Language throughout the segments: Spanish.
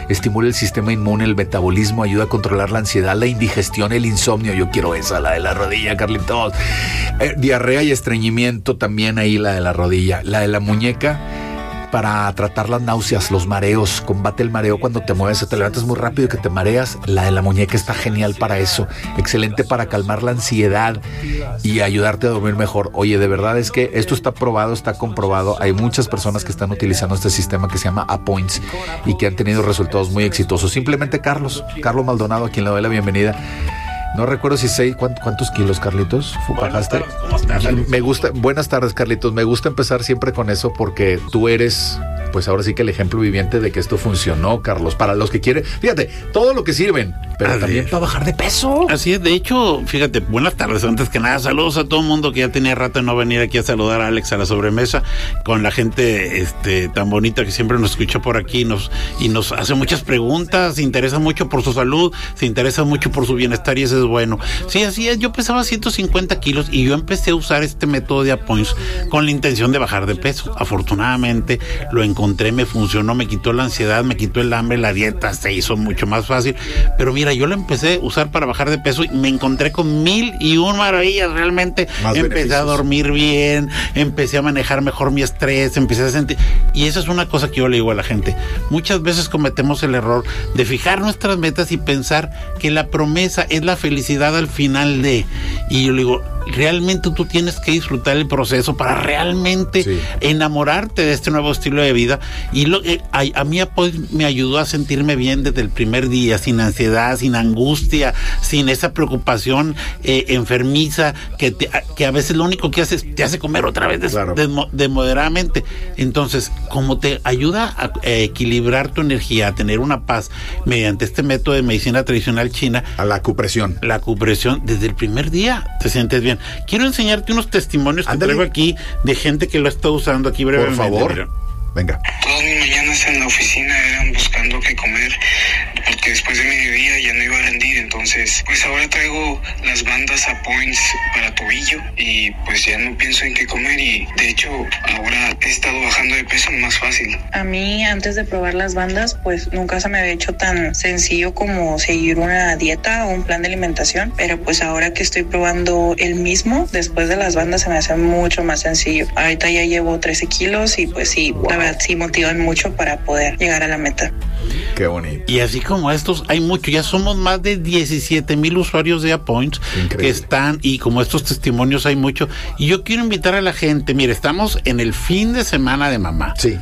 estimula el sistema inmune, el metabolismo, ayuda a controlar la ansiedad, la indigestión, el insomnio. Yo quiero esa, la de la rodilla, Carlitos. Diarrea y estreñimiento también ahí, la de la rodilla. La de la muñeca, para tratar las náuseas, los mareos, combate el mareo cuando te mueves, te levantas muy rápido y que te mareas. La de la muñeca está genial para eso, excelente para calmar la ansiedad y ayudarte a dormir mejor. Oye, de verdad es que esto está probado, está comprobado. Hay muchas personas que están utilizando este sistema que se llama Apoints y que han tenido resultados muy exitosos. Simplemente Carlos Maldonado, a quien le doy la bienvenida. No recuerdo si ¿cuántos kilos, Carlitos? ¿Bajaste? ¿Cómo estás? Me gusta. Buenas tardes, Carlitos. Me gusta empezar siempre con eso porque tú eres, pues ahora sí que el ejemplo viviente de que esto funcionó, Carlos. Para los que quieren, fíjate, todo lo que sirven, pero así también para bajar de peso. Así es, de hecho, fíjate, buenas tardes. Antes que nada, saludos a todo el mundo que ya tenía rato de no venir aquí a saludar a Alex a la sobremesa, con la gente tan bonita que siempre nos escucha por aquí y nos hace muchas preguntas, se interesa mucho por su salud, se interesa mucho por su bienestar y eso es bueno. Sí, así es, yo pesaba 150 kilos y yo empecé a usar este método de Apoints con la intención de bajar de peso. Afortunadamente lo encontré, me funcionó, me quitó la ansiedad, me quitó el hambre, la dieta se hizo mucho más fácil. Pero mira, yo lo empecé a usar para bajar de peso y me encontré con 1001 maravillas. Realmente empecé a dormir bien, empecé a manejar mejor mi estrés, empecé a sentir... Y eso es una cosa que yo le digo a la gente. Muchas veces cometemos el error de fijar nuestras metas y pensar que la promesa es la felicidad al final de... Y yo le digo, realmente tú tienes que disfrutar el proceso para realmente enamorarte de este nuevo estilo de vida. Y a mí me ayudó a sentirme bien desde el primer día, sin ansiedad, sin angustia, sin esa preocupación enfermiza que a veces lo único que hace es te hace comer otra vez moderadamente. Entonces, como te ayuda a equilibrar tu energía, a tener una paz mediante este método de medicina tradicional china, a la acupresión. La acupresión, desde el primer día te sientes bien. Quiero enseñarte unos testimonios que traigo aquí de gente que lo está usando aquí brevemente. Por favor. Mira. Venga. Todas mis mañanas en la oficina eran buscando qué comer, porque después de mediodía ya no iba a rendir. Entonces, pues ahora traigo las bandas Apoints para tobillo y pues ya no pienso en qué comer. Y de hecho, ahora he estado bajando de peso más fácil. A mí, antes de probar las bandas, pues nunca se me había hecho tan sencillo como seguir una dieta o un plan de alimentación. Pero pues ahora que estoy probando el mismo, después de las bandas se me hace mucho más sencillo. Ahorita ya llevo 13 kilos y pues sí, la verdad sí motivan mucho para poder llegar a la meta. Qué bonito. Y así como estos, hay mucho. Ya somos más de 17,000 usuarios de Apoints que están, y como estos testimonios hay mucho. Y yo quiero invitar a la gente, mire, estamos en el fin de semana de mamá. Sí.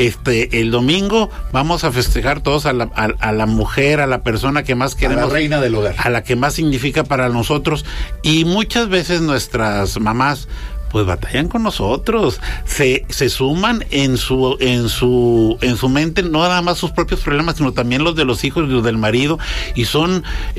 El domingo vamos a festejar todos a la mujer, a la persona que más queremos. A la reina del hogar. A la que más significa para nosotros. Y muchas veces nuestras mamás pues batallan con nosotros, se suman en su mente, no nada más sus propios problemas, sino también los de los hijos y los del marido, y son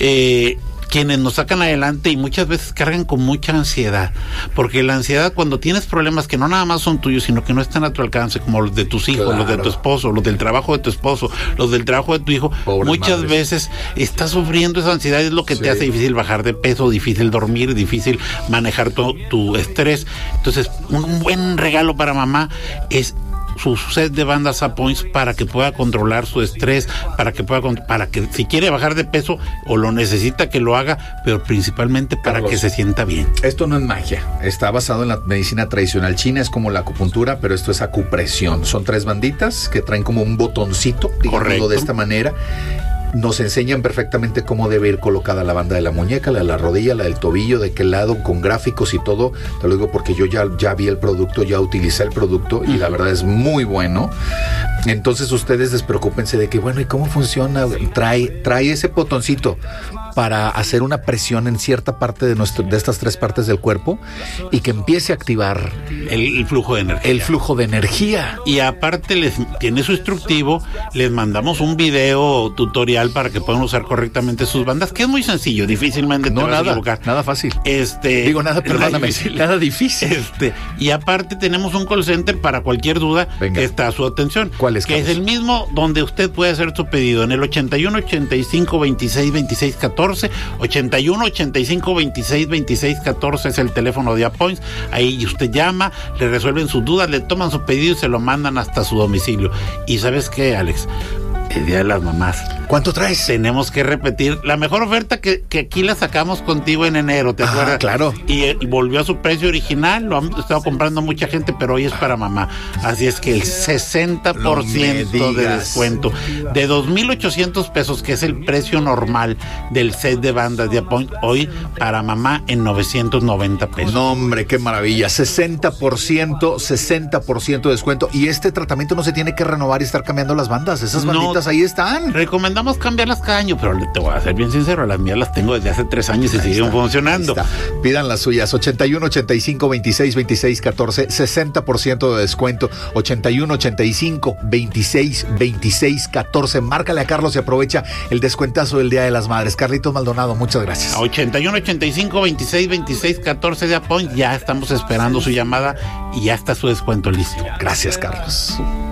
quienes nos sacan adelante, y muchas veces cargan con mucha ansiedad, porque la ansiedad, cuando tienes problemas que no nada más son tuyos, sino que no están a tu alcance, como los de tus hijos, los de tu esposo, los del trabajo de tu esposo, los del trabajo de tu hijo, pobres muchas madres. Veces estás sufriendo esa ansiedad, es lo que te hace difícil bajar de peso, difícil dormir, difícil manejar tu estrés. Entonces, un buen regalo para mamá es su set de bandas Apoints para que pueda controlar su estrés, para que si quiere bajar de peso o lo necesita que lo haga, pero principalmente para Carlos, que se sienta bien. Esto no es magia, está basado en la medicina tradicional china, es como la acupuntura, pero esto es acupresión. Son 3 banditas que traen como un botoncito, digámoslo de esta manera. Nos enseñan perfectamente cómo debe ir colocada la banda de la muñeca, la de la rodilla, la del tobillo, de qué lado, con gráficos y todo. Te lo digo porque yo ya vi el producto, ya utilicé el producto y la verdad es muy bueno. Entonces ustedes despreocúpense de que, bueno, ¿y cómo funciona? Trae ese botoncito para hacer una presión en cierta parte de estas 3 partes del cuerpo y que empiece a activar el flujo de energía. El flujo de energía. Y aparte tiene su instructivo, les mandamos un video tutorial para que puedan usar correctamente sus bandas, que es muy sencillo, difícilmente te vas a equivocar. Nada fácil. Perdóname. Nada difícil. Y aparte tenemos un call center para cualquier duda. Venga. Que está a su atención. ¿Cuál es? Que es el mismo donde usted puede hacer su pedido, en el 81 85 26 26 14, 81 85 26 26 14 es el teléfono de Apoints. Ahí usted llama, le resuelven sus dudas, le toman su pedido y se lo mandan hasta su domicilio. Y ¿sabes qué, Alex? el Día de las Mamás. ¿Cuánto traes? Tenemos que repetir la mejor oferta que aquí la sacamos contigo en enero, ¿te acuerdas? Claro. Y volvió a su precio original, lo han estado comprando mucha gente, pero hoy es para mamá. Así es que el 60% de descuento. De 2,800 pesos, que es el precio normal del set de bandas de Apoint, hoy para mamá en 990 pesos. No, hombre, qué maravilla. 60% de descuento. Y este tratamiento no se tiene que renovar y estar cambiando las bandas. Esas banditas ahí están. Recomendamos cambiarlas cada año, pero te voy a ser bien sincero, las mías las tengo desde hace 3 años y siguen funcionando. Pidan las suyas. 81 85 26 26 14, 60% de descuento. 81 85 26 26 14. Márcale a Carlos y aprovecha el descuentazo del Día de las Madres. Carlitos Maldonado, muchas gracias. 81 85 26 26 14 de Apoint. Ya estamos esperando su llamada y ya está su descuento listo. Gracias, Carlos.